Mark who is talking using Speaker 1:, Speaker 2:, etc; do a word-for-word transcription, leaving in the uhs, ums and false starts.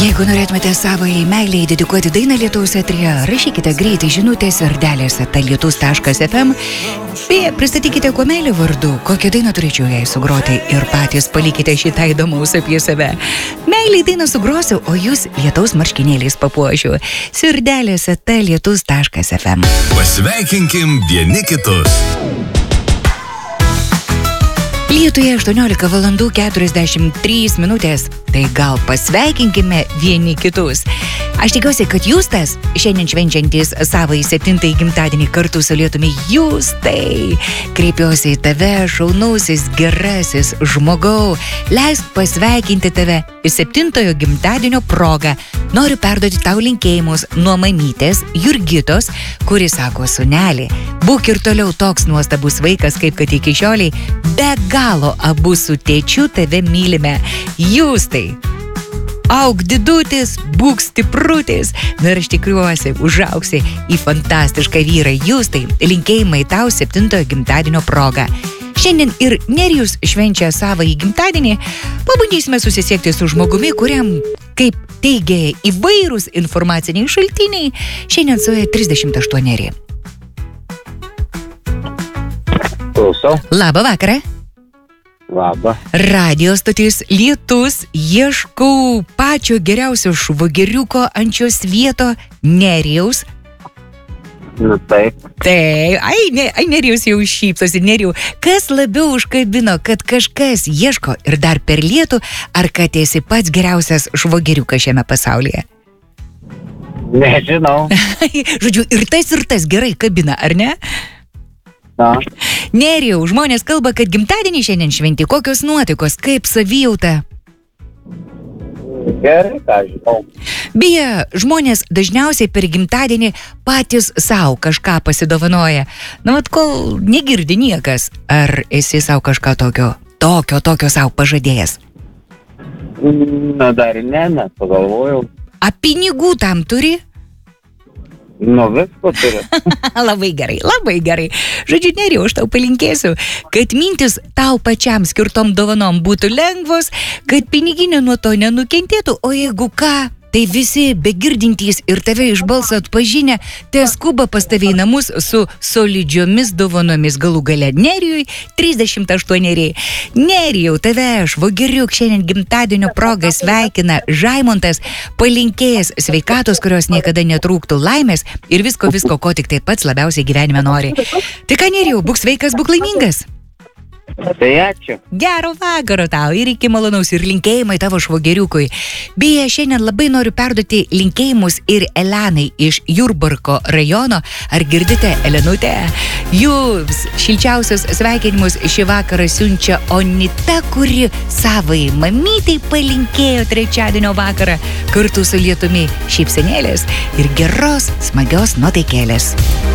Speaker 1: Jeigu norėtumėte savai meiliai dedikuoti dainą Lietaus eteryje, rašykite greitai žinutės ardelės eta lietus taškas ef em. Beje, pristatykite kuo meilį vardu, kokią dainą turėčiau jai sugroti ir patys palikite šitą įdomaus apie save. Meiliai dainą sugrosiu, o jūs lietaus marškinėliais papuošiu. Sirdelės eta lietus taškas ef em.
Speaker 2: Pasveikinkim vieni kitus.
Speaker 1: Lietuje aštuoniolika valandų keturiasdešimt trys minutės. Tai gal pasveikinkime vieni kitus. Aš tikiuosi, kad Justas, šiandien švenčiantis savai septintąjį gimtadienį kartu su Lietumi, Justai, kreipiuosi į tave, šaunusis, gerasis žmogau. Leisk pasveikinti tave ir septintojo gimtadienio progą. Noriu perduoti tau linkėjimus nuo mamytės Jurgitos, kuri sako: sūneli, būk ir toliau toks nuostabus vaikas, kaip kad iki šioliai. Be galo abu su tėčiu tave mylime. Justai, auk didutis, būk stiprutis. Na ir aš tikiuosi, užauksi į fantastišką vyrą. Justai, linkėjimai tau septintojo gimtadienio proga. Šiandien ir Nerijus švenčia savąjį gimtadienį. Pabandysime susisiekti su žmogumi, kuriam, kaip teigia įvairūs informaciniai šaltiniai, šiandien suėjo trisdešimt aštuoneri.
Speaker 3: Klausau.
Speaker 1: Labą vakarą.
Speaker 3: Labą.
Speaker 1: Radio stotis Lietus, ieškau pačio geriausio švogeriuko ant šio svieto, Nerijaus.
Speaker 3: Nu taip.
Speaker 1: Tai, ai, ne, ai Nerijus jau šypsosi. Nerijau, kas labiau užkabino, kad kažkas ieško ir dar per lietų, ar kad esi pats geriausias švogeriukas šiame pasaulyje?
Speaker 3: Nežinau.
Speaker 1: Žodžiu, ir tas ir tas gerai kabina, ar ne?
Speaker 3: Na.
Speaker 1: Nerijau, žmonės kalba, kad gimtadienį šiandien šventi. Kokios nuotaikos, kaip savijauta?
Speaker 3: Gerai, ką žinau.
Speaker 1: Beje, žmonės dažniausiai per gimtadienį patys savo kažką pasidovanoja. Na, vat kol negirdi niekas, ar esi savo kažką tokio, tokio, tokio savo pažadėjęs?
Speaker 3: Na, dar ne, net pagalvojau.
Speaker 1: A pinigų tam turi?
Speaker 3: Nu, visko turiu.
Speaker 1: Labai gerai, labai gerai. Žodžiu, Nerijau, aš tau palinkėsiu, kad mintis tau pačiam skirtom dovanom būtų lengvos, kad piniginė nuo to nenukentėtų, o jeigu ką, tai visi begirdintys ir tave iš balso atpažinę, te skuba pas tave į namus su solidžiomis dovanomis. Galų gale Nerijui trisdešimt aštuoneri. Nerijau, tave švogeriuk šiandien gimtadienio progą sveikina Žaimontas, palinkėjęs sveikatos, kurios niekada netrūktų, laimės ir visko, visko, ko tik tai pats labiausiai gyvenime nori. Tai ką, Nerijau, būk sveikas, būk laimingas.
Speaker 3: Tai ačiū.
Speaker 1: Gero vakaro tau ir iki malonaus ir linkėjimai tavo švogeriukui. Beje, šiandien labai noriu perduoti linkėjimus ir Elenai iš Jurbarko rajono. Ar girdite, Elenutė? Jūs šilčiausius sveikinimus šį vakarą siunčia Onita, kuri savai mamytai palinkėjo trečiadienio vakarą kartu su Lietumi šypsenėlės ir geros, smagios nuotaikėlės.